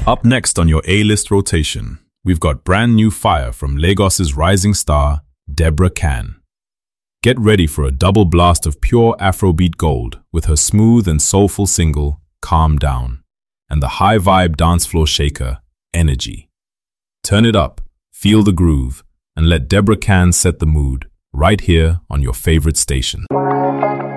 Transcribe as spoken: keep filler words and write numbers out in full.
Up next on your A-list rotation, we've got brand new fire from Lagos's rising star, Deborah Can. Get ready for a double blast of pure Afrobeat gold with her smooth and soulful single, Calm Down, and the high-vibe dance floor shaker, Energy. Turn it up, feel the groove, and let Deborah Can set the mood right here on your favorite station.